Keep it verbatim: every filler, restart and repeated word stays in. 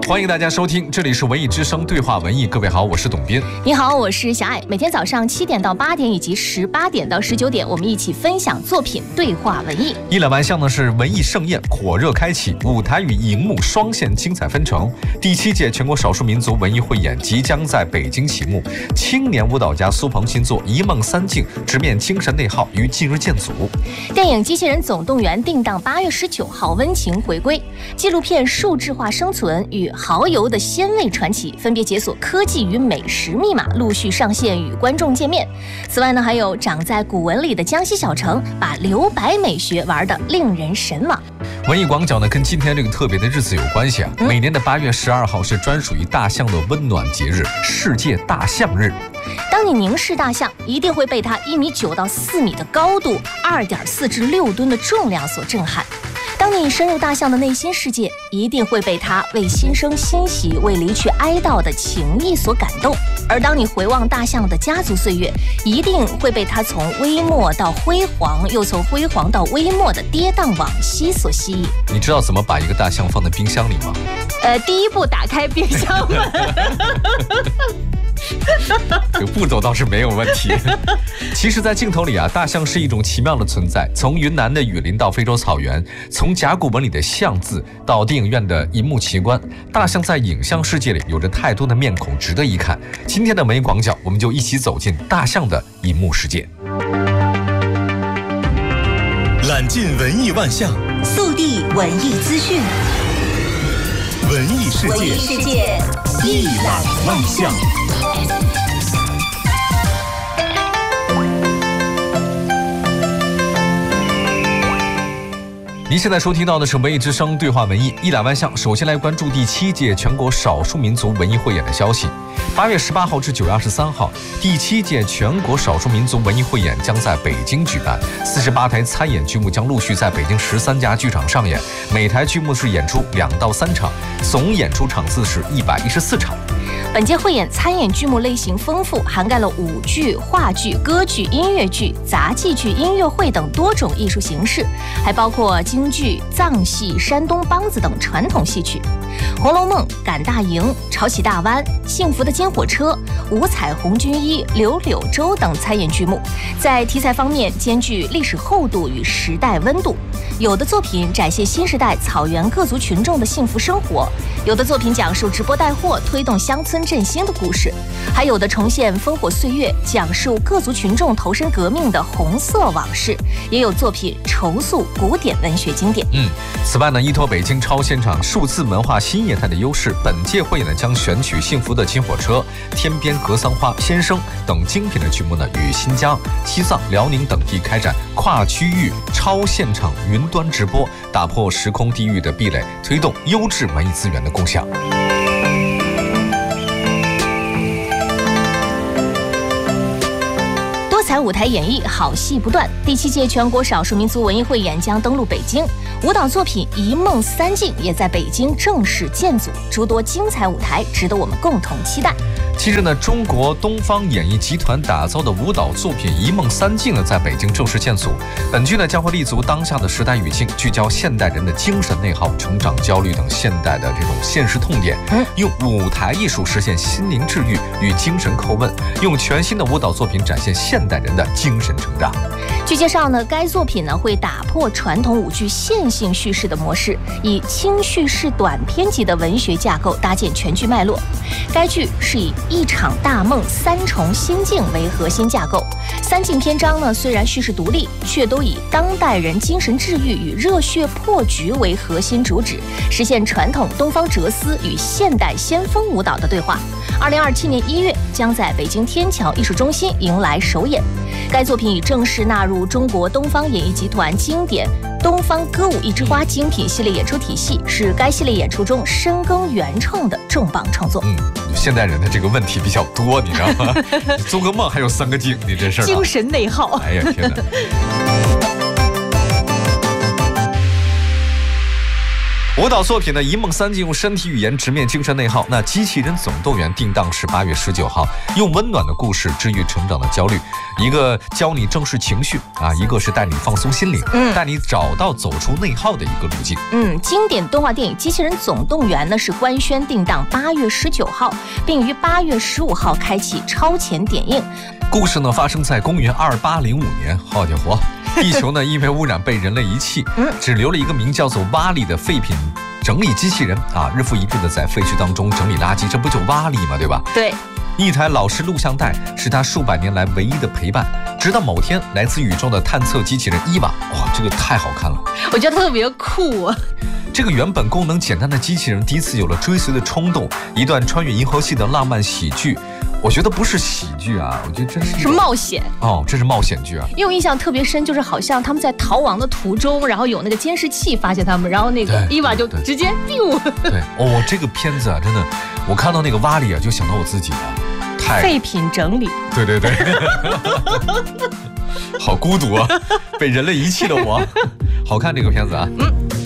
欢迎大家收听，这里是文艺之声对话文艺。各位好，我是董斌。 你好，我是小爱。每天早上七点到八点以及十八点到十九点，我们一起分享作品，对话文艺。 一览万象呢是文艺盛宴火热开启，舞台与荧幕双线精彩纷呈。第七届全国少数民族文艺汇演即将在北京启幕，青年舞蹈家苏鹏新作《一梦三境》直面精神内耗于近日建组。 电影《机器人总动员》定档八月十九号温情回归。纪录片《数字化生存与蚝油的鲜味传奇》分别解锁科技与美食密码，陆续上线与观众见面。此外呢，还有长在古文里的江西小城，把留白美学玩得令人神往。 文艺广角呢，跟今天这个特别的日子有关系啊。嗯、每年的八月十二号是专属于大象的温暖节日——世界大象日。 当你凝视大象，一定会被它一米九到四米的高度、二点四至六吨的重量所震撼。当你深入大象的内心世界，一定会被它为新生欣喜、为离去哀悼的情谊所感动。而当你回望大象的家族岁月，一定会被它从微末到辉煌，又从辉煌到微末的跌宕往昔所吸引。 你知道怎么把一个大象放在冰箱里吗？ 呃，第一步打开冰箱门。 这个步骤倒是没有问题。其实，在镜头里啊，大象是一种奇妙的存在。从云南的雨林到非洲草原，从甲骨文里的象字到电影院的银幕奇观，大象在影像世界里有着太多的面孔值得一看。今天的文艺广角，我们就一起走进大象的银幕世界， 揽尽文艺万象， 速递文艺资讯， 文艺世界， 文艺世界一览万象。 您现在收听到的是文艺之声对话文艺一览万象。首先来关注第七届全国少数民族文艺汇演的消息。八月十八号至九月二十三号，第七届全国少数民族文艺汇演将在北京举办。四十八台参演剧目将陆续在北京十三家剧场上演，每台剧目是演出两到三场，总演出场次是一百一十四场。 本届汇演参演剧目类型丰富，涵盖了舞剧、话剧、歌剧、音乐剧、杂技剧、音乐会等多种艺术形式，还包括京剧、藏戏、山东梆子等传统戏曲。《红楼梦》、赶大营、潮起大湾、幸福的金火车、五彩红军衣、柳柳州等参演剧目，在题材方面兼具历史厚度与时代温度。有的作品展现新时代草原各族群众的幸福生活，有的作品讲述直播带货推动乡村振兴的故事，还有的重现烽火岁月，讲述各族群众投身革命的红色往事，也有作品重塑古典文学经典。 嗯，此外呢，依托北京超现场数字文化新业态的优势，本届汇演呢将选取《幸福的金火车》、《天边格桑花》、《先生》等精品的剧目呢，与新疆、西藏、辽宁等地开展跨区域超现场云端直播，打破时空地域的壁垒，推动优质文艺资源的共享。 多彩舞台演绎，好戏不断。第七届全国少数民族文艺汇演将登陆北京，舞蹈作品《一梦三境》也在北京正式建组，诸多精彩舞台值得我们共同期待。 其实呢，中国东方演艺集团打造的舞蹈作品《一梦三境》呢，在北京正式建组。本剧呢将会立足当下的时代语境，聚焦现代人的精神内耗、成长焦虑等现代的这种现实痛点，嗯、用舞台艺术实现心灵治愈与精神叩问，用全新的舞蹈作品展现现代人的精神成长。 据介绍呢，该作品呢会打破传统舞剧线性叙事的模式，以轻叙事短篇集的文学架构搭建全剧脉络。该剧是以一场大梦三重心境为核心架构，三境篇章呢虽然叙事独立，却都以当代人精神治愈与热血破局为核心主旨，实现传统东方哲思与现代先锋舞蹈的对话。二零二七年一月将在北京天桥艺术中心迎来首演。该作品已正式纳入中国东方演艺集团经典东方歌舞一枝花精品系列演出体系，是该系列演出中深耕原创的重磅创作。 嗯，现代人的这个问题比较多，你知道吗？做个梦还有三个境，你这事儿、啊、 精神内耗。 哎呀天哪！ 舞蹈作品呢，一梦三进用身体语言直面精神内耗。那机器人总动员定档是八月十九号，用温暖的故事治愈成长的焦虑，一个教你正视情绪啊，一个是带你放松心灵，嗯，带你找到走出内耗的一个路径。 嗯，经典动画电影《机器人总动员》呢是官宣定档八月十九号，并于八月十五号开启超前点映。 故事呢发生在公元二八零五年，好家伙！地球呢因为污染被人类遗弃，只留了一个名叫做瓦力的废品整理机器人啊，日复一日的在废墟当中整理垃圾，这不就瓦力吗？对吧？ 对。 一台老式录像带是他数百年来唯一的陪伴，直到某天，来自宇宙的探测机器人伊娃，哇，这个太好看了， 我觉得特别酷啊！ 这个原本功能简单的机器人第一次有了追随的冲动，一段穿越银河系的浪漫喜剧。我觉得不是喜剧啊，我觉得真是是冒险哦，这是冒险剧啊！ 因为我印象特别深，就是好像他们在逃亡的途中，然后有那个监视器发现他们，然后那个伊娃就直接丢。 对哦，这个片子啊，真的，我看到那个瓦力啊，就想到我自己啊，太废品整理。 对对对，好孤独啊，被人类遗弃的我。好看这个片子啊，嗯。